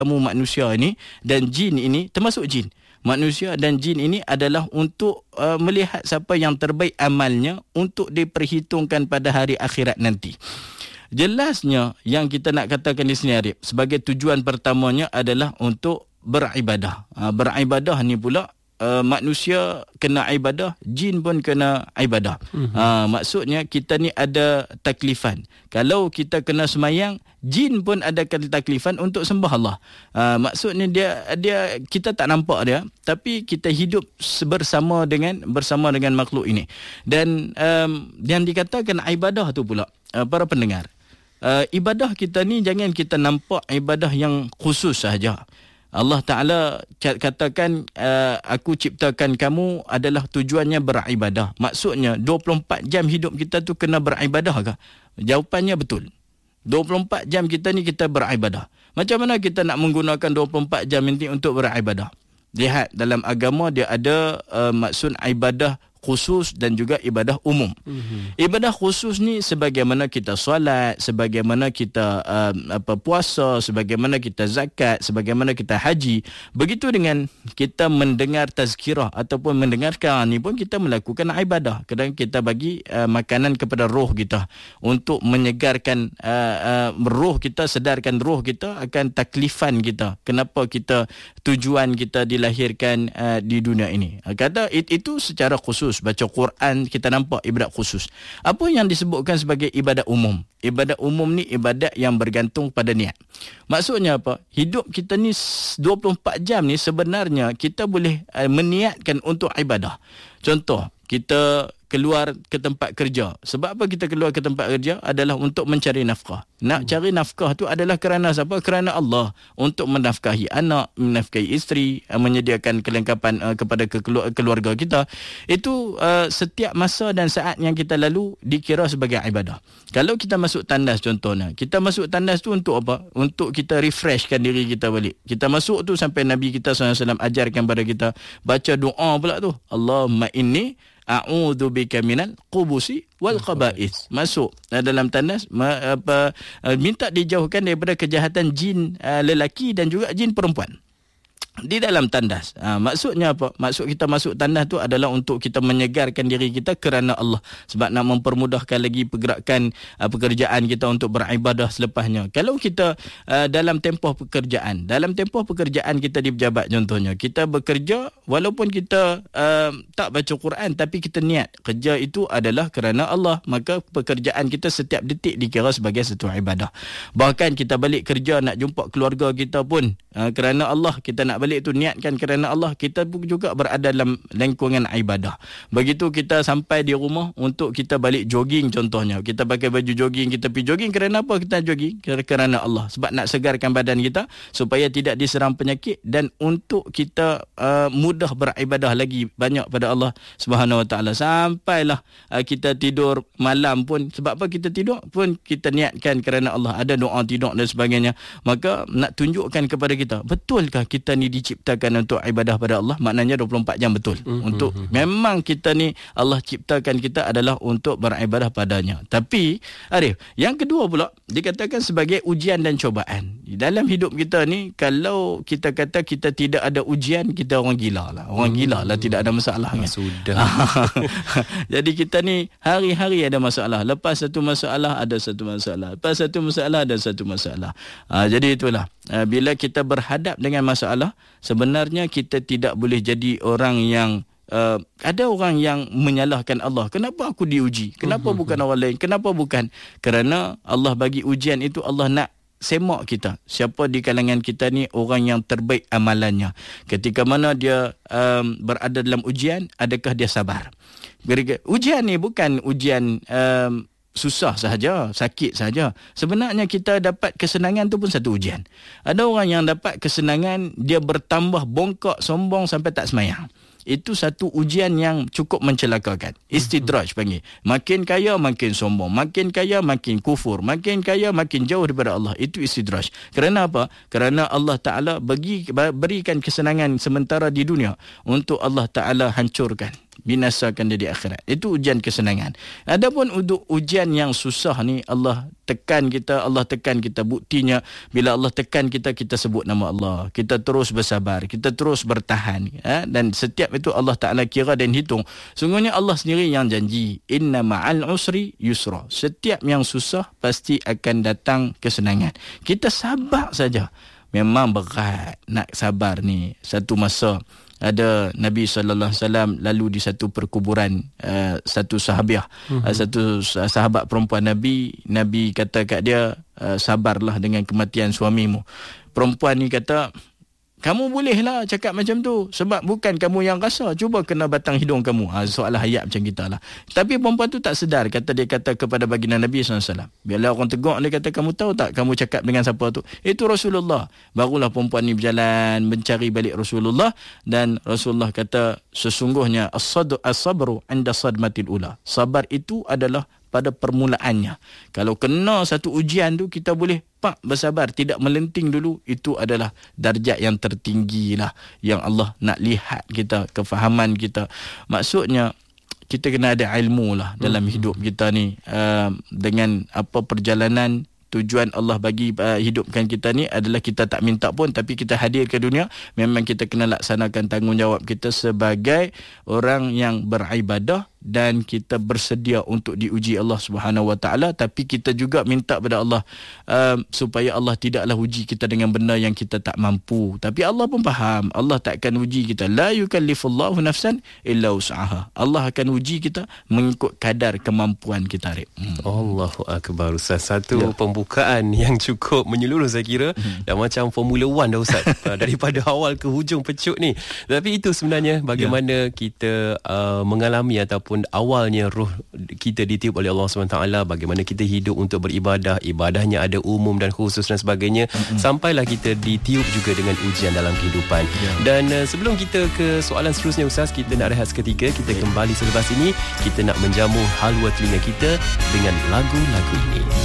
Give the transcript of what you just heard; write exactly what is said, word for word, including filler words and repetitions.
kamu manusia ini dan jin ini, termasuk jin, manusia dan jin ini adalah untuk uh, melihat siapa yang terbaik amalnya untuk diperhitungkan pada hari akhirat nanti. Jelasnya yang kita nak katakan di sini, Arif, sebagai tujuan pertamanya adalah untuk beribadah. Uh, beribadah ni pula Uh, manusia kena ibadah, jin pun kena ibadah. Mm-hmm. Uh, maksudnya kita ni ada taklifan. Kalau kita kena semayang, jin pun ada taklifan untuk sembah Allah. Uh, maksudnya dia dia kita tak nampak dia, tapi kita hidup bersama dengan bersama dengan makhluk ini. Dan um, yang dikatakan ibadah tu pula, uh, para pendengar, uh, ibadah kita ni jangan kita nampak ibadah yang khusus sahaja. Allah Ta'ala katakan, uh, aku ciptakan kamu adalah tujuannya beribadah. Maksudnya dua puluh empat jam hidup kita tu kena beribadah ke? Jawapannya betul. dua puluh empat jam kita ni kita beribadah. Macam mana kita nak menggunakan dua puluh empat jam ini untuk beribadah? Lihat, dalam agama dia ada uh, maksud ibadah khusus dan juga ibadah umum. Mm-hmm. Ibadah khusus ni sebagaimana kita solat, sebagaimana kita uh, apa puasa, sebagaimana kita zakat, sebagaimana kita haji. Begitu dengan kita mendengar tazkirah ataupun mendengarkan ni pun kita melakukan ibadah. Kadang kita bagi uh, makanan kepada roh kita untuk menyegarkan uh, uh, roh kita, sedarkan roh kita akan taklifan kita. Kenapa kita, tujuan kita dilahirkan uh, di dunia ini. Kata it, itu secara khusus. Baca Quran kita nampak ibadat khusus. Apa yang disebutkan sebagai ibadat umum? Ibadat umum ni ibadat yang bergantung pada niat. Maksudnya apa? Hidup kita ni dua puluh empat jam ni sebenarnya kita boleh uh, meniatkan untuk ibadah. Contoh, kita keluar ke tempat kerja. Sebab apa kita keluar ke tempat kerja? Adalah untuk mencari nafkah. Nak cari nafkah tu adalah kerana siapa? Kerana Allah. Untuk menafkahi anak, menafkahi isteri, menyediakan kelengkapan uh, kepada keluarga kita. Itu uh, setiap masa dan saat yang kita lalu dikira sebagai ibadah. Kalau kita masuk tandas contohnya, kita masuk tandas tu untuk apa? Untuk kita refreshkan diri kita balik. Kita masuk tu sampai Nabi kita sallallahu alaihi wasallam ajarkan pada kita baca doa pula tu. Allahumma inni a'udzu bika minal qubusi wal khaba'is. Masuk dalam tandas, apa, minta dijauhkan daripada kejahatan jin lelaki dan juga jin perempuan di dalam tandas. Ha, maksudnya apa? Maksud kita masuk tandas tu adalah untuk kita menyegarkan diri kita kerana Allah. Sebab nak mempermudahkan lagi pergerakan uh, pekerjaan kita untuk beribadah selepasnya. Kalau kita uh, dalam tempoh pekerjaan, dalam tempoh pekerjaan kita di pejabat contohnya, kita bekerja walaupun kita uh, tak baca Quran, tapi kita niat kerja itu adalah kerana Allah, maka pekerjaan kita setiap detik dikira sebagai satu ibadah. Bahkan kita balik kerja nak jumpa keluarga kita pun uh, kerana Allah, kita nak balik tu niatkan kerana Allah, kita juga berada dalam lingkungan ibadah. Begitu kita sampai di rumah, untuk kita balik jogging contohnya, kita pakai baju jogging, kita pergi jogging kerana apa kita jogging? Kerana Allah, sebab nak segarkan badan kita supaya tidak diserang penyakit dan untuk kita uh, mudah beribadah lagi banyak pada Allah Subhanahu Wa Taala. Sampailah uh, kita tidur malam pun, sebab apa kita tidur pun kita niatkan kerana Allah, ada doa tidur dan sebagainya. Maka nak tunjukkan kepada kita, betulkah kita ni diciptakan untuk ibadah pada Allah? Maknanya dua puluh empat jam betul. Mm-hmm. Untuk memang kita ni Allah ciptakan kita adalah untuk beribadah padanya. Tapi Arif, yang kedua pula dikatakan sebagai ujian dan cobaan. Dalam hidup kita ni, kalau kita kata kita tidak ada ujian, kita orang gila lah. Orang mm-hmm. gila lah, tidak ada masalah kan? Sudah. Jadi kita ni hari-hari ada masalah. Lepas satu masalah ada satu masalah. Lepas satu masalah ada satu masalah. Ha, jadi itulah. Ha, bila kita berhadap dengan masalah, sebenarnya kita tidak boleh jadi orang yang uh, ada orang yang menyalahkan Allah. Kenapa aku diuji? Kenapa uh-huh. bukan orang lain? Kenapa bukan? Kerana Allah bagi ujian itu, Allah nak semak kita. Siapa di kalangan kita ni orang yang terbaik amalannya. Ketika mana dia um, berada dalam ujian, adakah dia sabar? Ujian ni bukan ujian um, susah sahaja, sakit sahaja. Sebenarnya kita dapat kesenangan tu pun satu ujian. Ada orang yang dapat kesenangan, dia bertambah bongkok, sombong sampai tak semayang. Itu satu ujian yang cukup mencelakakan. Istidraj panggil. Makin kaya makin sombong, makin kaya makin kufur, makin kaya makin jauh daripada Allah. Itu istidraj. Kerana apa? Kerana Allah Ta'ala bagi, berikan kesenangan sementara di dunia untuk Allah Ta'ala hancurkan. binasakan dia di akhirat. Itu ujian kesenangan. Adapun untuk ujian yang susah ni, Allah tekan kita, Allah tekan kita. Buktinya bila Allah tekan kita, kita sebut nama Allah, kita terus bersabar, kita terus bertahan, ha? Dan setiap itu Allah Ta'ala kira dan hitung. Sungguhnya Allah sendiri yang janji, inna ma'al usri yusra. Setiap yang susah pasti akan datang kesenangan. Kita sabar saja. Memang berat nak sabar ni. Satu masa ada Nabi sallallahu alaihi wasallam lalu di satu perkuburan, uh, satu sahabiah, mm-hmm. uh, satu sahabat perempuan Nabi. Nabi kata kat dia, uh, sabarlah dengan kematian suamimu. Perempuan ni kata, kamu bolehlah cakap macam tu, sebab bukan kamu yang rasa, cuba kena batang hidung kamu. Ha, soalan hayat macam kita lah. Tapi perempuan tu tak sedar. Kata dia kata kepada baginda Nabi sallallahu alaihi wasallam, bila orang tegur, dia kata, kamu tahu tak kamu cakap dengan siapa tu? Itu Rasulullah. Barulah perempuan ni berjalan mencari balik Rasulullah, dan Rasulullah kata, sesungguhnya as-sabru 'inda sadmatil ula. Sabar itu adalah pada permulaannya. Kalau kena satu ujian tu, kita boleh pak bersabar, tidak melenting dulu. Itu adalah darjat yang tertinggi lah, yang Allah nak lihat kita, kefahaman kita. Maksudnya kita kena ada ilmu lah dalam hmm. hidup kita ni. Uh, dengan apa perjalanan, tujuan Allah bagi uh, hidupkan kita ni adalah kita tak minta pun, tapi kita hadir ke dunia, memang kita kena laksanakan tanggungjawab kita sebagai orang yang beribadah, dan kita bersedia untuk diuji Allah Subhanahu Wa Taala. Tapi kita juga minta pada Allah uh, supaya Allah tidaklah uji kita dengan benda yang kita tak mampu. Tapi Allah pun faham, Allah takkan uji kita. La yukallifullahu nafsan illa wus'aha. Allah akan uji kita mengikut kadar kemampuan kita. Hmm. Allahu akbar Ustaz. Satu ya. Pembukaan yang cukup menyeluruh saya kira, hmm. dah macam Formula One dah Ustaz. Daripada awal ke hujung pecuk ni. Tapi itu sebenarnya bagaimana ya. kita uh, mengalami ataupun awalnya roh kita ditiup oleh Allah subhanahu wa taala, bagaimana kita hidup untuk beribadah, ibadahnya ada umum dan khusus dan sebagainya, mm-hmm. sampailah kita ditiup juga dengan ujian dalam kehidupan. Yeah. Dan uh, sebelum kita ke soalan seterusnya Ustaz, kita nak rehat seketika, kita yeah. kembali selepas ini, kita nak menjamu halwa telinga kita dengan lagu-lagu ini.